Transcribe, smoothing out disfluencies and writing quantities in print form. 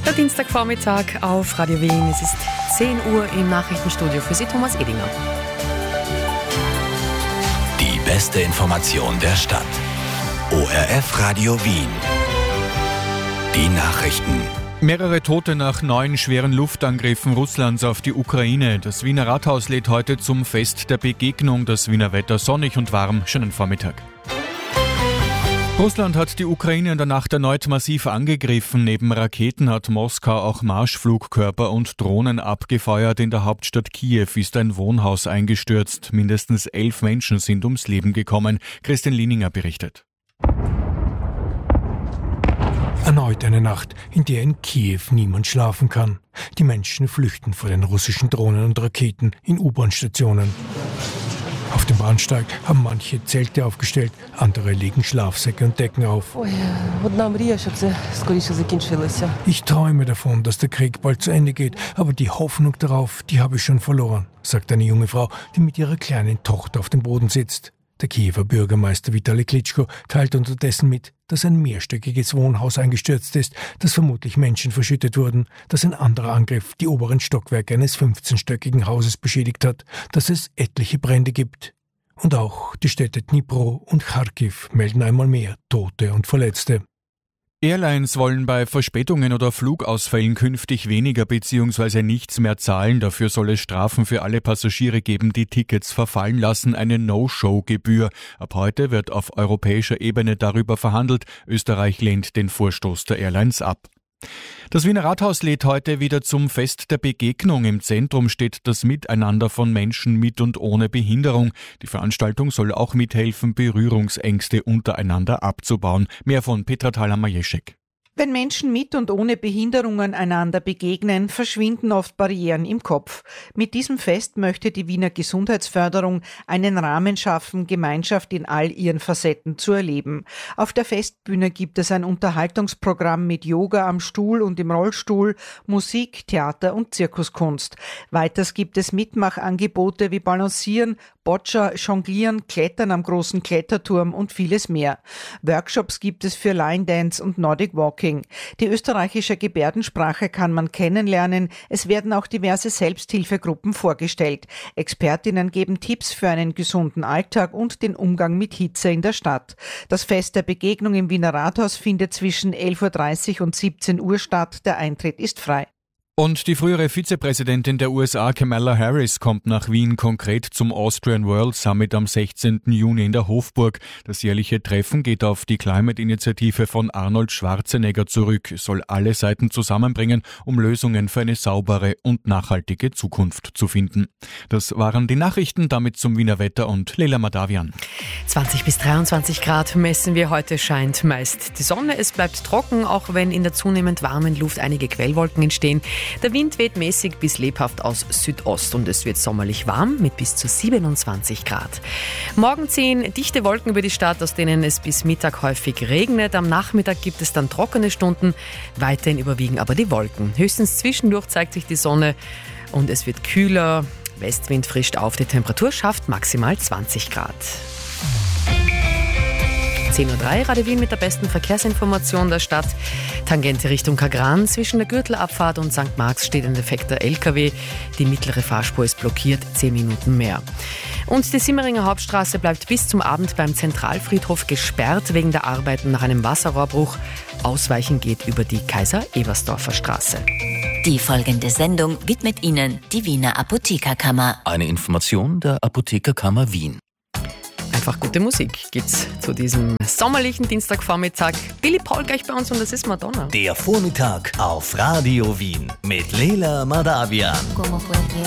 Der Dienstagvormittag auf Radio Wien. Es ist 10 Uhr im Nachrichtenstudio. Für Sie Thomas Edinger. Die beste Information der Stadt. ORF Radio Wien. Die Nachrichten. Mehrere Tote nach 9 schweren Luftangriffen Russlands auf die Ukraine. Das Wiener Rathaus lädt heute zum Fest der Begegnung. Das Wiener Wetter sonnig und warm. Schönen Vormittag. Russland hat die Ukraine in der Nacht erneut massiv angegriffen. Neben Raketen hat Moskau auch Marschflugkörper und Drohnen abgefeuert. In der Hauptstadt Kiew ist ein Wohnhaus eingestürzt. Mindestens 11 Menschen sind ums Leben gekommen. Christian Lieninger berichtet. Erneut eine Nacht, in der in Kiew niemand schlafen kann. Die Menschen flüchten vor den russischen Drohnen und Raketen in U-Bahn-Stationen. Auf dem Bahnsteig haben manche Zelte aufgestellt, andere legen Schlafsäcke und Decken auf. Ich träume davon, dass der Krieg bald zu Ende geht, aber die Hoffnung darauf, die habe ich schon verloren, sagt eine junge Frau, die mit ihrer kleinen Tochter auf dem Boden sitzt. Der Kiewer Bürgermeister Vitali Klitschko teilt unterdessen mit, dass ein mehrstöckiges Wohnhaus eingestürzt ist, dass vermutlich Menschen verschüttet wurden, dass ein anderer Angriff die oberen Stockwerke eines 15-stöckigen Hauses beschädigt hat, dass es etliche Brände gibt. Und auch die Städte Dnipro und Kharkiv melden einmal mehr Tote und Verletzte. Airlines wollen bei Verspätungen oder Flugausfällen künftig weniger bzw. nichts mehr zahlen. Dafür soll es Strafen für alle Passagiere geben, die Tickets verfallen lassen, eine No-Show-Gebühr. Ab heute wird auf europäischer Ebene darüber verhandelt. Österreich lehnt den Vorstoß der Airlines ab. Das Wiener Rathaus lädt heute wieder zum Fest der Begegnung. Im Zentrum steht das Miteinander von Menschen mit und ohne Behinderung. Die Veranstaltung soll auch mithelfen, Berührungsängste untereinander abzubauen. Mehr von Petra Thalhammer-Jeschek. Wenn Menschen mit und ohne Behinderungen einander begegnen, verschwinden oft Barrieren im Kopf. Mit diesem Fest möchte die Wiener Gesundheitsförderung einen Rahmen schaffen, Gemeinschaft in all ihren Facetten zu erleben. Auf der Festbühne gibt es ein Unterhaltungsprogramm mit Yoga am Stuhl und im Rollstuhl, Musik, Theater und Zirkuskunst. Weiters gibt es Mitmachangebote wie Balancieren, Boccia, Jonglieren, Klettern am großen Kletterturm und vieles mehr. Workshops gibt es für Line Dance und Nordic Walking. Die österreichische Gebärdensprache kann man kennenlernen. Es werden auch diverse Selbsthilfegruppen vorgestellt. Expertinnen geben Tipps für einen gesunden Alltag und den Umgang mit Hitze in der Stadt. Das Fest der Begegnung im Wiener Rathaus findet zwischen 11.30 Uhr und 17 Uhr statt. Der Eintritt ist frei. Und die frühere Vizepräsidentin der USA, Kamala Harris, kommt nach Wien, konkret zum Austrian World Summit am 16. Juni in der Hofburg. Das jährliche Treffen geht auf die Climate-Initiative von Arnold Schwarzenegger zurück. Es soll alle Seiten zusammenbringen, um Lösungen für eine saubere und nachhaltige Zukunft zu finden. Das waren die Nachrichten, damit zum Wiener Wetter und Leila Madavian. 20 bis 23 Grad messen wir heute, scheint meist die Sonne. Es bleibt trocken, auch wenn in der zunehmend warmen Luft einige Quellwolken entstehen. Der Wind weht mäßig bis lebhaft aus Südost und es wird sommerlich warm mit bis zu 27 Grad. Morgen ziehen dichte Wolken über die Stadt, aus denen es bis Mittag häufig regnet. Am Nachmittag gibt es dann trockene Stunden, weiterhin überwiegen aber die Wolken. Höchstens zwischendurch zeigt sich die Sonne und es wird kühler. Westwind frischt auf, die Temperatur schafft maximal 20 Grad. 10.03 Uhr, Radio Wien mit der besten Verkehrsinformation der Stadt. Tangente Richtung Kagran. Zwischen der Gürtelabfahrt und St. Marx steht ein defekter LKW. Die mittlere Fahrspur ist blockiert, 10 Minuten mehr. Und die Simmeringer Hauptstraße bleibt bis zum Abend beim Zentralfriedhof gesperrt wegen der Arbeiten nach einem Wasserrohrbruch. Ausweichen geht über die Kaiser-Ebersdorfer Straße. Die folgende Sendung widmet Ihnen die Wiener Apothekerkammer. Eine Information der Apothekerkammer Wien. Einfach gute Musik gibt's zu diesem sommerlichen Dienstagvormittag. Billy Paul gleich bei uns und das ist Madonna. Der Vormittag auf Radio Wien mit Leila Madavian.